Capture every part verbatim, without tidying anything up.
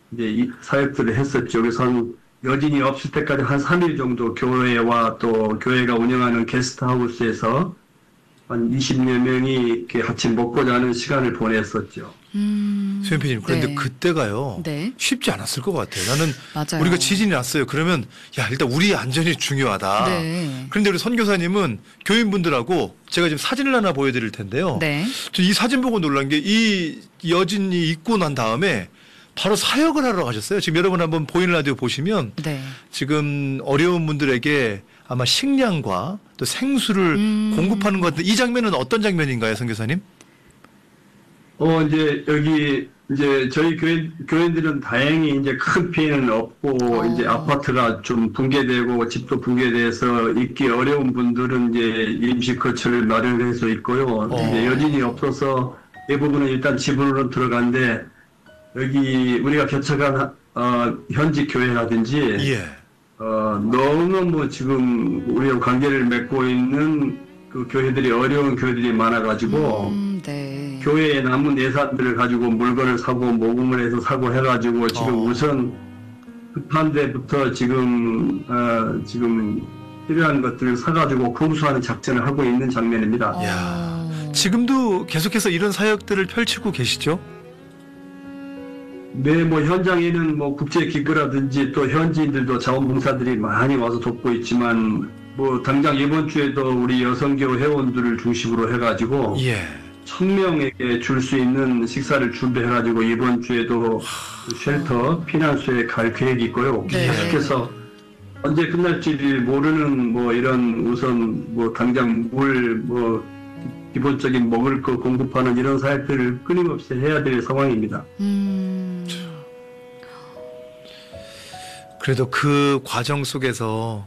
이제 이 사역들을 했었죠. 그래서 한 여진이 없을 때까지 한 삼 일 정도 교회와 또 교회가 운영하는 게스트하우스에서 한 이십여 명이 이렇게 같이 먹고 자는 시간을 보냈었죠. 음, 수현피님, 그런데 네. 그때가요. 네. 쉽지 않았을 것 같아요. 나는 맞아요. 우리가 지진이 났어요. 그러면 야 일단 우리 안전이 중요하다. 네. 그런데 우리 선교사님은 교인분들하고 제가 지금 사진을 하나 보여드릴 텐데요. 네. 저 이 사진 보고 놀란 게 이 여진이 있고 난 다음에 바로 사역을 하러 가셨어요. 지금 여러분 한번 보이는 라디오 보시면 네. 지금 어려운 분들에게 아마 식량과 또 생수를 음. 공급하는 것 같은데 이 장면은 어떤 장면인가요, 선교사님? 어, 이제 여기 이제 저희 교회, 교회들은 다행히 이제 큰 피해는 없고 어. 이제 아파트가 좀 붕괴되고 집도 붕괴돼서 있기 어려운 분들은 이제 임시 거처를 마련해서 있고요. 어. 이제 여진이 없어서 대부분은 일단 집으로 들어간데 여기 우리가 개척한 어, 현지 교회라든지 예. 어, 너무너무 지금 우리와 관계를 맺고 있는 그 교회들이 어려운 교회들이 많아가지고 음, 네. 교회에 남은 예산들을 가지고 물건을 사고 모금을 해서 사고 해가지고 지금 어. 우선 급한 데부터 지금 어, 지금 필요한 것들을 사가지고 공수하는 작전을 하고 있는 장면입니다. 어. 야, 지금도 계속해서 이런 사역들을 펼치고 계시죠? 네, 뭐 현장에는 뭐 국제 기구라든지 또 현지인들도 자원봉사들이 많이 와서 돕고 있지만 뭐 당장 이번 주에도 우리 여성교 회원들을 중심으로 해가지고 예. 천 명에게 줄 수 있는 식사를 준비해가지고 이번 주에도 쉘터 피난소에 갈 계획이 있고요. 네. 계속해서 언제 끝날지 모르는 뭐 이런 우선 뭐 당장 물 뭐 기본적인 먹을 거 공급하는 이런 사역들을 끊임없이 해야 될 상황입니다. 음. 그래도 그 과정 속에서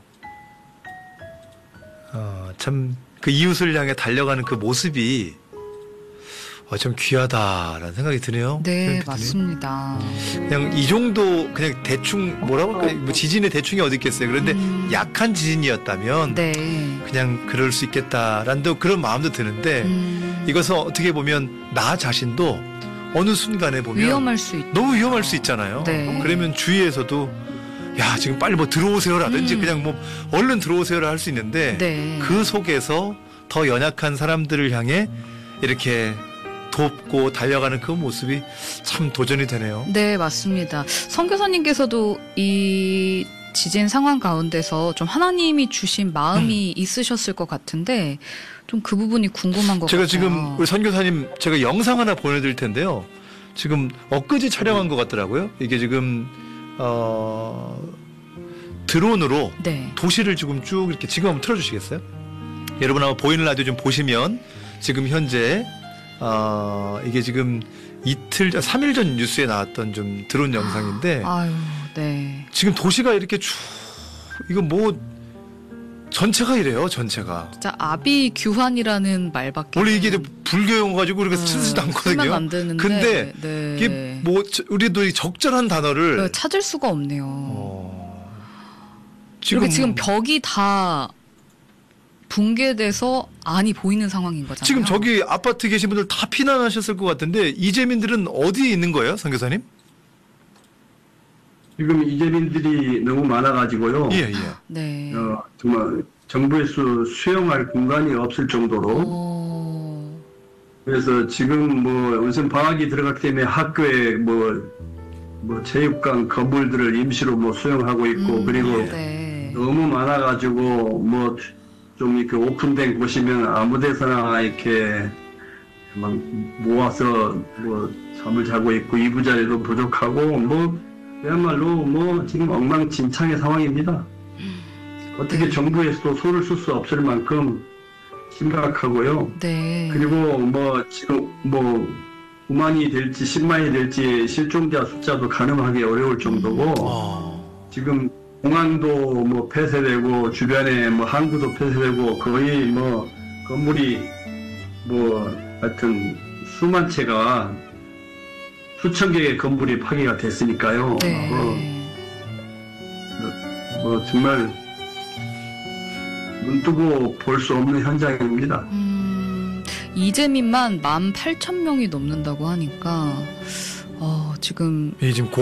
어, 참 그 이웃을 향해 달려가는 그 모습이 어, 좀 귀하다라는 생각이 드네요. 네, 그렇게 맞습니다. 드네요. 그냥 이 정도 그냥 대충 뭐라고 할까요? 뭐 지진의 대충이 어디 있겠어요. 그런데 음. 약한 지진이었다면 네. 그냥 그럴 수 있겠다라는 또 그런 마음도 드는데 음. 이것을 어떻게 보면 나 자신도 어느 순간에 보면 위험할 수 있다. 너무 위험할 수 있잖아요. 네. 그러면 주위에서도 야 지금 빨리 뭐 들어오세요라든지 음. 그냥 뭐 얼른 들어오세요라 할 수 있는데 네. 그 속에서 더 연약한 사람들을 향해 이렇게 돕고 달려가는 그 모습이 참 도전이 되네요. 네, 맞습니다. 선교사님께서도 이 지진 상황 가운데서 좀 하나님이 주신 마음이 음. 있으셨을 것 같은데 좀 그 부분이 궁금한 것 제가 같아요. 지금 우리 선교사님 제가 영상 하나 보내드릴 텐데요. 지금 엊그제 촬영한 것 같더라고요. 이게 지금 어, 드론으로 네. 도시를 지금 쭉 이렇게 지금 한번 틀어주시겠어요? 여러분 한번 보이는 라디오 좀 보시면 지금 현재 어, 이게 지금 이틀, 삼 일 전 뉴스에 나왔던 좀 드론 영상인데 아유, 네. 지금 도시가 이렇게 쭉 이거 뭐 전체가 이래요, 전체가. 진짜 아비규환이라는 말밖에 원래 이게 불교 용어 가지고 우리가 음, 쓰지도 않거든요. 쓰면 안 되는데, 근데 네. 이게 뭐 저- 우리도 이 적절한 단어를 네, 찾을 수가 없네요. 어, 이렇게 지금 벽이 다 붕괴돼서 안이 보이는 상황인 거잖아요. 지금 저기 아파트 계신 분들 다 피난하셨을 것 같은데 이재민들은 어디에 있는 거예요, 선교사님? 지금 이재민들이 너무 많아가지고요. 예, 예. 네. 어, 정말 정부에서 수용할 공간이 없을 정도로 어... 그래서 지금 뭐 우선 방학이 들어갔기 때문에 학교에 뭐, 뭐 체육관 건물들을 임시로 뭐 수용하고 있고 음, 그리고 네. 너무 많아가지고 뭐 좀 이렇게 오픈된 곳이면 아무데서나 이렇게 막 모아서 뭐 잠을 자고 있고 이부 자리도 부족하고 뭐 그야말로 뭐 지금 엉망진창의 상황입니다. 어떻게 정부에서도 손을 쓸 수 없을 만큼 심각하고요. 네. 그리고 뭐 지금 뭐 구만이 될지 십만이 될지 실종자 숫자도 가늠하기 어려울 정도고 어. 지금 공항도 뭐 폐쇄되고 주변에 뭐 항구도 폐쇄되고 거의 뭐 건물이 뭐 하여튼 수만 채가 수천 개의 건물이 파괴가 됐으니까요. 네. 뭐, 뭐 정말 눈 뜨고 볼 수 없는 현장입니다. 음, 이재민만 만 팔천 명이 넘는다고 하니까 어, 지금 이 지금